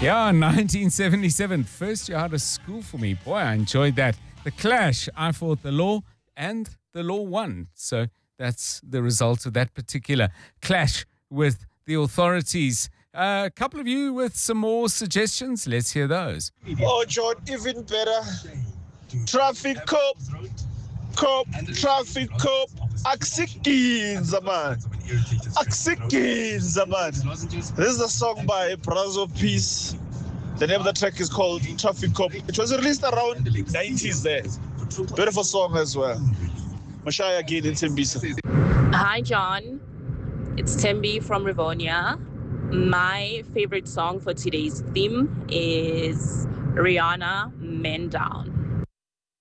Yeah, 1977, first year out of school for me. Boy, I enjoyed that. The Clash, I fought the law, and the law won. So that's the result of that particular clash with the authorities. A couple of you with some more suggestions. Let's hear those. Oh, John, even better. Traffic cop, traffic cop. Aksikinza, man. Aksikinza, man. This is a song by Brothers of Peace. The name of the track is called Traffic Cop. It was released around 90s there. Beautiful song as well. Mashaya again in Tembisa. Hi, John. It's Tembi from Rivonia. My favorite song for today's theme is Rihanna, Men Down.